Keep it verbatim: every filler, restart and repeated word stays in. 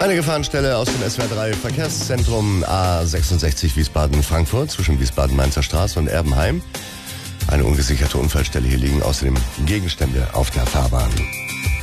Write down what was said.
Eine Gefahrenstelle aus dem S W R drei Verkehrszentrum A sechsundsechzig Wiesbaden-Frankfurt zwischen Wiesbaden-Mainzer Straße und Erbenheim. Eine ungesicherte Unfallstelle. Hier liegen außerdem Gegenstände auf der Fahrbahn.